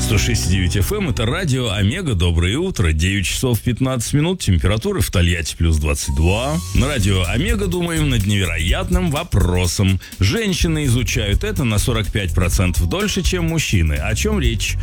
106,9 FM, это радио Омега. Доброе утро, 9 часов 15 минут, температура в Тольятти плюс 22. На радио Омега думаем над невероятным вопросом. Женщины изучают это на 45% дольше, чем мужчины. О чем речь?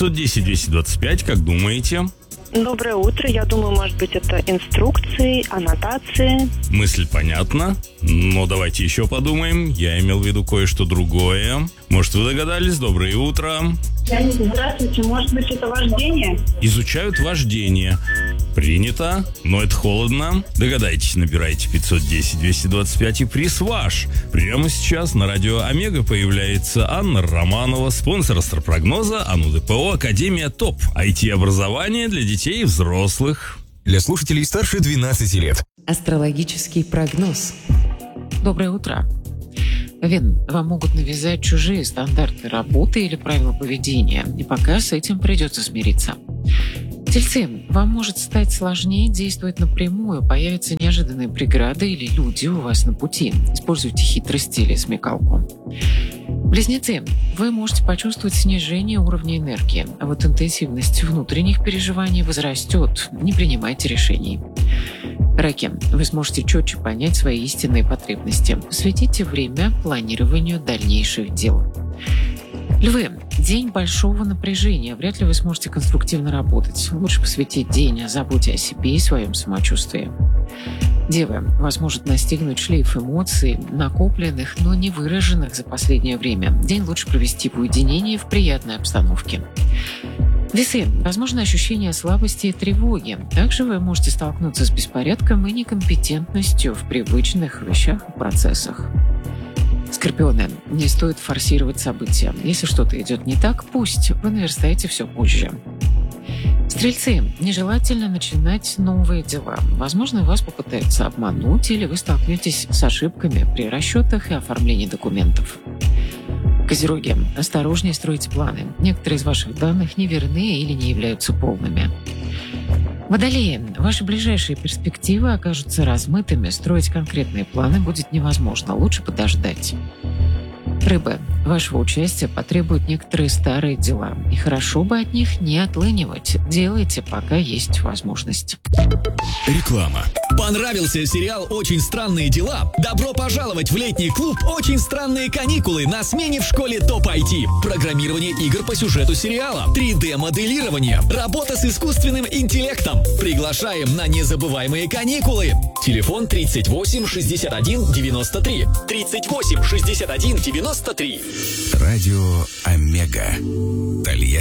510-225, как думаете? Доброе утро. Я думаю, может быть, это инструкции, аннотации. Мысль понятна, но давайте еще подумаем. Я имел в виду кое-что другое. Может, вы догадались? Доброе утро. Здравствуйте. Может быть, это вождение? Изучают вождение. Принято, но это холодно. Догадайтесь, набирайте 510-225 и приз ваш. Прямо сейчас на радио Омега появляется Анна Романова, спонсор астропрогноза, АНУ ДПО, Академия ТОП. IT-образование для детей и взрослых. Для слушателей старше 12 лет. Астрологический прогноз. Доброе утро. Вен, вам могут навязать чужие стандарты работы или правила поведения, и пока с этим придется смириться. Тельцы, вам может стать сложнее действовать напрямую, появятся неожиданные преграды или люди у вас на пути. Используйте хитрость или смекалку. Близнецы, вы можете почувствовать снижение уровня энергии, а вот интенсивность внутренних переживаний возрастет. Не принимайте решений. Раки, вы сможете четче понять свои истинные потребности. Посвятите время планированию дальнейших дел. Львы, день большого напряжения. Вряд ли вы сможете конструктивно работать. Лучше посвятить день заботе о себе и своем самочувствии. Девы, вас может настигнуть шлейф эмоций, накопленных, но не выраженных за последнее время. День лучше провести в уединении в приятной обстановке. Весы, возможно ощущение слабости и тревоги. Также вы можете столкнуться с беспорядком и некомпетентностью в привычных вещах и процессах. Скорпионы, не стоит форсировать события. Если что-то идет не так, пусть вы наверстаете все позже. Стрельцы, нежелательно начинать новые дела. Возможно, вас попытаются обмануть или вы столкнетесь с ошибками при расчетах и оформлении документов. Козероги, осторожнее стройте планы. Некоторые из ваших данных неверны или не являются полными. Водолеи, ваши ближайшие перспективы окажутся размытыми. Строить конкретные планы будет невозможно. Лучше подождать. Рыбы, вашего участия потребуют некоторые старые дела. И хорошо бы от них не отлынивать. Делайте, пока есть возможность. Реклама. Понравился сериал «Очень странные дела»? Добро пожаловать в летний клуб «Очень странные каникулы» на смене в школе ТОП IT. Программирование игр по сюжету сериала, 3D-моделирование, работа с искусственным интеллектом. Приглашаем на незабываемые каникулы. Телефон 38 61 93. 38 61 93. Радио Омега. Тольятти.